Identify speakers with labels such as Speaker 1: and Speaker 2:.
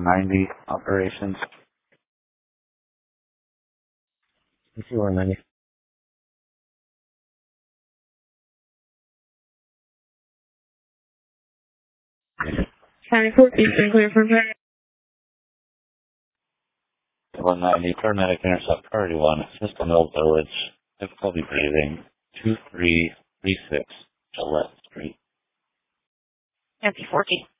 Speaker 1: 190 operations.
Speaker 2: 190.
Speaker 3: County Court, Eastern clear for paramedic.
Speaker 1: 190, paramedic intercept priority 1, System Mill Village, difficulty breathing, 2336 Gillette Street.
Speaker 3: Empty 14.